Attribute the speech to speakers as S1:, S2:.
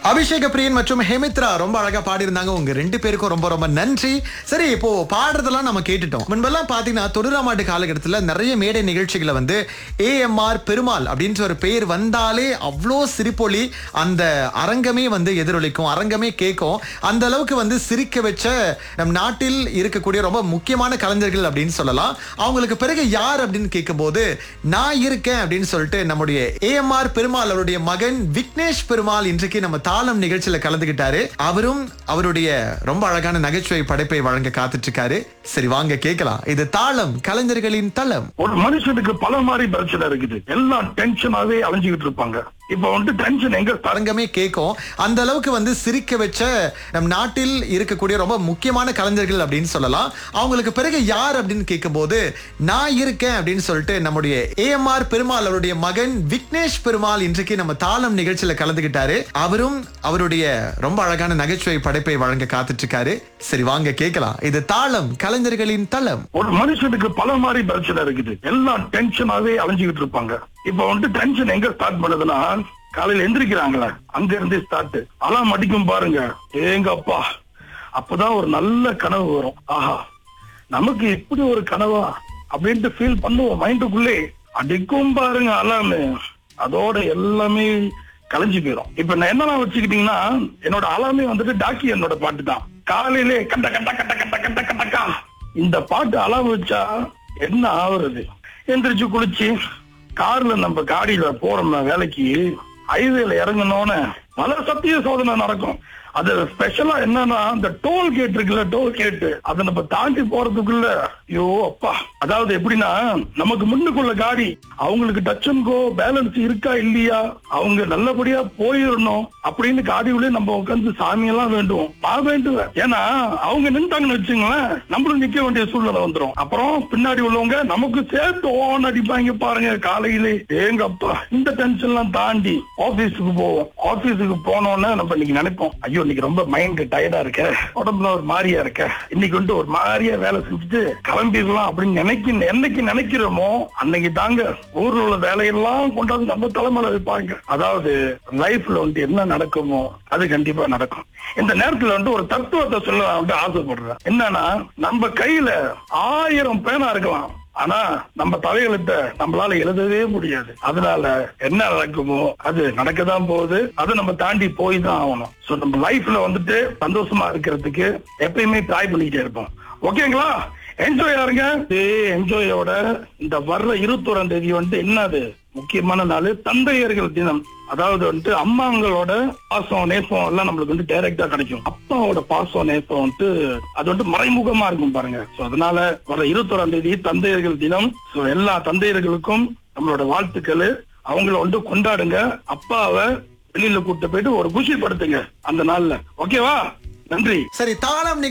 S1: அபிஷேக பிரியன் மற்றும் ஹேமித்ரா ரொம்ப அழகா பாடியிருந்தாங்க. உங்க ரெண்டு பேருக்கும் ரொம்ப ரொம்ப நன்றி. சரி, இப்போ பாடுறதெல்லாம் நம்ம கேட்டுட்டோம். முன்பெல்லாம் பாத்தீங்கன்னா தொண்ணூறாம் காலகட்டத்துல நிறைய மேடை நிகழ்ச்சிகளை வந்து ஏஎம்ஆர் பெருமாள் அப்படின்ற ஒரு பெயர் வந்தாலே அவ்வளோ சிரிப்பொலி, அந்த அரங்கமே வந்து எதிரொலிக்கும், அரங்கமே கேட்கும். அந்த அளவுக்கு வந்து சிரிக்க வச்ச நம் நாட்டில் இருக்கக்கூடிய ரொம்ப முக்கியமான கலைஞர்கள் அப்படின்னு சொல்லலாம். அவங்களுக்கு பிறகு யார் அப்படின்னு கேட்கும்போது நான் இருக்கேன் அப்படின்னு சொல்லிட்டு நம்முடைய ஏஎம்ஆர் பெருமாள் அவருடைய மகன் விக்னேஷ் பெருமாள் இன்றைக்கு நம்ம தாளம் நிகழ்ச்சியில கலந்துகிட்டாரு. அவரும் அவருடைய ரொம்ப அழகான நகைச்சுவை படைப்பை வழங்க காத்துட்டு இருக்காரு. சரி, வாங்க கேட்கலாம். இது தாளம், கலைஞர்களின் தளம்.
S2: ஒரு மனுஷனுக்கு பல மாதிரி பிரச்சனை இருக்குது. எல்லாம் டென்ஷனாவே அலைஞ்சுக்கிட்டு இருப்பாங்க. இப்ப வந்து டென்ஷன் எங்க
S1: அரங்கமே கேட்கும். அந்த அளவுக்கு வந்து சிரிக்க வச்ச நம் நாட்டில் இருக்கக்கூடிய ரொம்ப முக்கியமான கலைஞர்கள் அப்படின்னு சொல்லலாம். அவங்களுக்கு பிறகு யார் அப்படின்னு கேட்கும்போது நான் இருக்கேன் அப்படின்னு சொல்லிட்டு நம்முடைய ஏஎம்ஆர் பெருமாள் அவருடைய மகன் விக்னேஷ் பெருமாள் இன்றைக்கு நம்ம தாளம் நிகழ்ச்சியில கலந்துகிட்டாரு. அவரும் அவருடைய ரொம்ப அழகான நகைச்சுவை படைப்பை வழங்க காத்துட்டு இருக்காரு. சரி, வாங்க கேட்கலாம். இது தாளம், கலைஞர்களின் தளம்.
S2: ஒரு மனுஷனுக்கு பல மாதிரி பிரச்சனை இருக்குது. எல்லாம் டென்ஷனாவே அலைஞ்சுக்கிட்டு இருப்பாங்க. இப்ப வந்து டென்ஷன் எங்க ஸ்டார்ட் பண்ணுதுன்னா, காலையில எந்திரிக்கிறாங்களா அங்க இருந்து ஸ்டார்ட். அலாம் அடிக்கும் பாருங்க, ஏங்க அப்பா, அப்பதான் ஒரு நல்ல கனவு வரும். ஆஹா, நமக்கு இப்படி ஒரு கனவா அப்படின்ட்டு ஃபீல் பண்ணுவோம். மைண்டுக்குள்ளே அடிக்கும் பாருங்க அலாமு, அதோட எல்லாமே கலைஞ்சு போயிடும். இப்ப நான் என்னெல்லாம் வச்சுக்கிட்டீங்கன்னா, என்னோட அலாமே வந்துட்டு டாக்கி என்னோட பாட்டு தான். காலையிலே கட்ட கட்ட கட்ட கட்ட கட்ட கட்டக்கா இந்த பாட்டு அலாம் வச்சா என்ன ஆகுறது? எந்திரிச்சு குளிச்சு கார்ல நம்ம காடியில போறோம்னா வேலைக்கு, ஹைவேல இறங்கணும்னு பல சத்திய சோதனை நடக்கும். அது ஸ்பெஷலா என்னன்னா, அந்த டோல் கேட் இருக்குல்ல, டோல் கேட் அதை நம்ம தாண்டி போறதுக்குள்ள ஐயோ அப்பா. அதாவது எப்படின்னா, நமக்கு முன்னுக்குள்ள காடி அவங்களுக்கு டச் அண்ட் கோ பேலன்ஸ் இருக்கா இல்லையா, அவங்க நல்லபடியா போயிடணும் அப்படின்னு காடியுள்ளே நம்ம உட்காந்து சாமியெல்லாம் வேண்டுவோம். நான் வேண்டுவேன். ஏன்னா அவங்க நின்றாங்கன்னு வச்சுங்களேன், நம்மளும் நிக்க வேண்டிய சூழ்நிலை வந்துடும். அப்புறம் பின்னாடி உள்ளவங்க நமக்கு சேர்த்து ஓன் அடிப்பாங்க பாருங்க காலையிலே. ஏங்க அப்பா, இந்த டென்ஷன் எல்லாம் தாண்டி ஆபீஸுக்கு போவோம். ஆபீஸுக்கு போனோன்னு நம்ம இன்னைக்கு நினைப்போம், ஐயோ இன்னைக்கு ரொம்ப மைண்ட் டயர்டா இருக்க, உடம்புல ஒரு மாதிரியா இருக்க, இன்னைக்கு வந்து ஒரு மாதிரியா வேலை செஞ்சுட்டு கிளம்பிடலாம் அப்படின்னு என்னைக்கு நினைக்கிறோமோ அன்னைக்கு தாங்க ஊர்ல உள்ள வேலையெல்லாம் கொண்டாந்து நம்ம தலைமையில வைப்பாங்க. அதாவது லைஃப்ல வந்து என்ன நடக்குமோ அது கண்டிப்பா நடக்கும். இந்த நேரத்துல வந்து ஒரு தத்துவத்தை சொல்ல ஆசைப்படுறேன். என்னன்னா, நம்ம கையில 1000 பேனா இருக்கலாம், ஆனா நம்ம தலையெழுத்த நம்மளால எழுதவே முடியாது. அதனால என்ன நடக்குமோ அது நடக்கதான் போகுது. அதை நம்ம தாண்டி போய் தான் ஆகணும். சோ நம்ம லைஃப்ல வந்துட்டு சந்தோஷமா இருக்கிறதுக்கு எப்பயுமே ட்ரை பண்ணிக்கிட்டே இருப்போம். ஓகேங்களா? என்ஜாய் ஆருங்க. என்ஜாயோட இந்த வர்ற 21ஆம் தேதி வந்து என்னது முக்கியமான நாள், தந்தையர்கள் தினம். அதாவது வந்து அம்மாங்களோட பாசம் நேசம் எல்லாம் நம்மளுக்கு வந்து டைரக்டா கிடைக்கும். அப்பாவோட பாசம் நேசம் வந்து அது வந்து மறைமுகமா இருக்கும் பாருங்க. சோ அதனால வர 21ஆம் தேதி தந்தையர்கள் தினம். சோ எல்லா தந்தையர்களுக்கும் நம்மளோட வாழ்த்துக்கள். அவங்கள வந்து கொண்டாடுங்க. அப்பாவை வெளியில கூட்டு போயிட்டு ஒரு குஷி படுத்துங்க அந்த நாள்ல. ஓகேவா? நன்றி.
S1: சரி, தாளம்